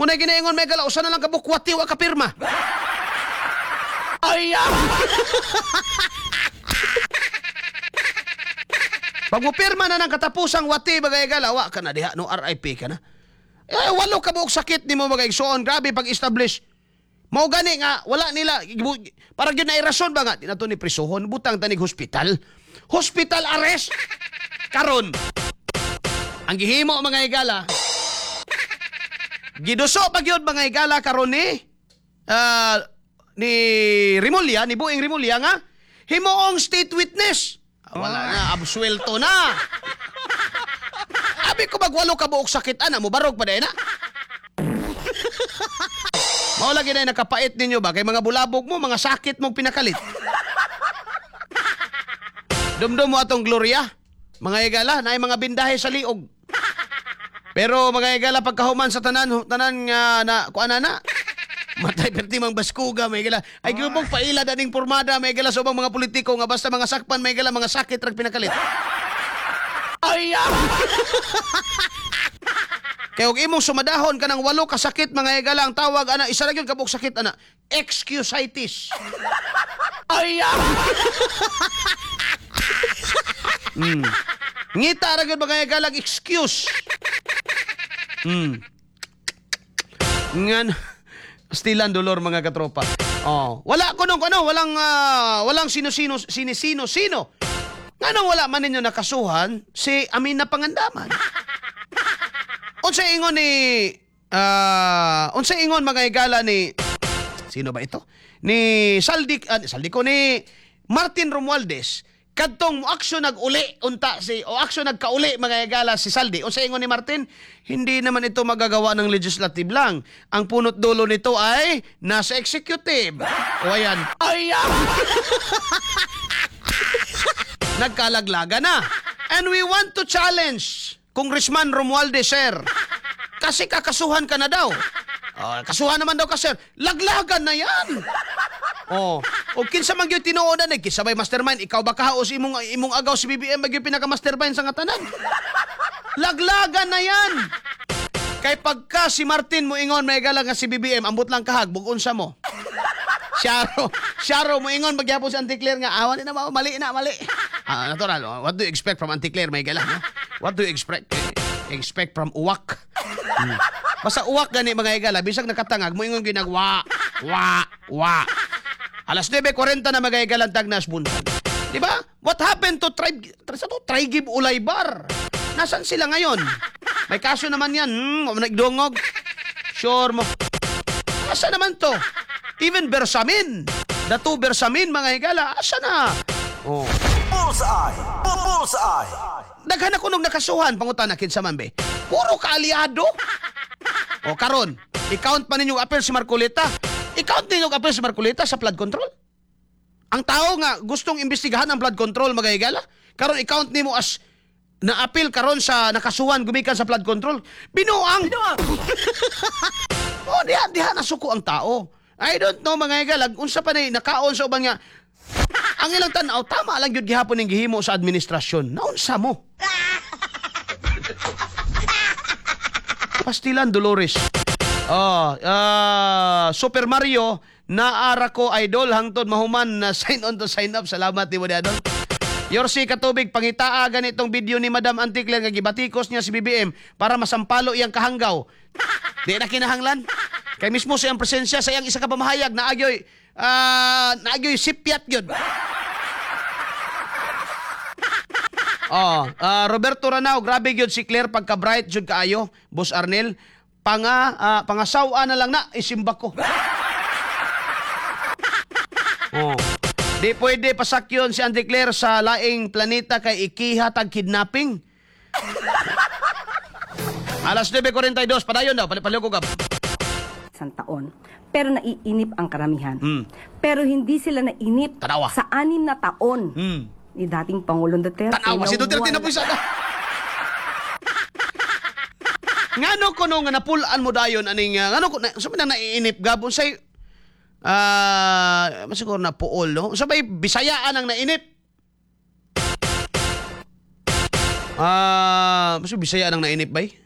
Muna ginaingon may gala, usa na lang kabukwati wa kapirma. Ay, pag mo pirma na ng katapusang wati bagay gala, wa ka na diha, no, RIP ka na. Walo ka buok sakit ni mo bagay igsoon, grabe pag-establish. Mao gani nga, wala nila, para yun na irason ba nga, dinato ni prisuhon, butang tanig hospital. Hospital arrest! Karon, ang gihimo mga igala, giduso pag yun mga igala karon ni Rimulya, ni Buing Rimulya nga, himoong state witness. Wala na, absuelto na. Abi ko magwalo ka buok sakit, ana mo, barog pa na. Mao lagi na nakapait ninyo ba, kay mga bulabog mo, mga sakit mong pinakalit. Dumdum mo atong Gloria, mga igala, na mga bindahe sa liog. Pero mga igala, pagkahuman sa tanan nga na kuana na, matay perti mang baskuga, may igala. Ay gubong paila daning pormada, may igala, sobang mga politiko nga basta mga sakpan, may igala, mga sakit rag pinakalit. Ay, kaya huwag imong sumadahon ka ng 8 kasakit, mga igala, ang tawag, ana, isa lang yun kabuk sakit, ana, excusitis. Ay, ngita ra mga igalang excuse. Ngan stilan dolor mga katropa. Wala ko nung walang sino-sino. Nganong wala man ninyo nakasuhan si Amina Pangandaman. Unsa ingon mga igala ni sino ba ito? Ni Saldi ko ni Martin Romualdez. Kadtong aksyon nag-uli unta aksyon nagkauli mga igala si Saldi. O sa ingon ni Martin, hindi naman ito magagawa ng legislative lang. Ang punot dulo nito ay nasa executive. O ayan. Nagkalaglaga na. And we want to challenge Congressman Romualdez, sir. Kasi kakasuhan ka na daw. Kasuhan naman daw ka, sir. Laglagan na yan. O kinsa man gyud tinuodan kisabay mastermind, ikaw ba kahaos imong agaw si BBM bagyo pinaka-mastermind sa ngatanan? Laglagan na yan. Kay pagka si Martin mo ingon may gala nga si BBM ambot lang kahag bugon sa mo. Syaro mo ingon magyapon si Auntie Claire nga awan na mali. Natural. What do you expect from Auntie Claire may gala, no? What do you expect from uwak? Basta uwak gani mga igala bisag nakatangag mo ingon ginagwa. Alas 9:40 na magaigalantag na asbuntan. Di ba? What happened to Trigib Ulaybar? Nasaan sila ngayon? May kaso naman yan. Nagdungog. Sure mo. Asa naman to? Even Bersamin. Datu Bersamin, mga higala. Asa na? Bullseye. Daghan ako nung nakasuhan. Pangutanakin sa mambe. Puro kaaliado. Karon. I-count pa ninyong apel si Marcoleta. I-count ninyong apel si Marcoleta sa flood control. Ang tao nga gustong imbestigahan ang flood control, mga higala. Karon i-count nimo as na-appeal karon sa nakasuhan gumikan sa flood control. Binuang! Diha nasuko ang tao. I don't know mga higala. Unsa pa na nakaon sa uban nga. Ang ilang tanaw, tama lang yun gihapon ng gihimo sa administrasyon. Naunsa mo? Pastilan Dolores. Super Mario, naara ko idol hangtod mahuman na sign on to sign up. Salamat ni mo di adol. Yorsi Katubig, pangitaa ganitong video ni Madam Auntie Claire nga gibatikos niya si BBM para masampalo iyang kahanggaw. Di na kinahanglan. Kay mismo sa iyang presensya sa iyang isa ka pamahayag na agyoy sipyat yun. Roberto Ranao, grabe yun si Claire pagka-bright jud kaayo, Boss Arnel. Pangasawa na lang na isimba ko. Di pwede pasakyon si Auntie Claire sa laing planeta kay ikihatag kidnapping. Alas 9:42, padayon daw, palipaliw ko gab. Isang taon. Pero naiinip ang karamihan. Pero hindi sila nainip Tanawa. sa 6 na taon ni dating Pangulong Duterte. Tanawa, si Duterte na po isa na. Ngano ko nung napulaan mo dayon aning ngano ko sabi na naiinip gabon say masiguro na puol no sabay Bisayaan ang nainip Bisayaan ang nainip bay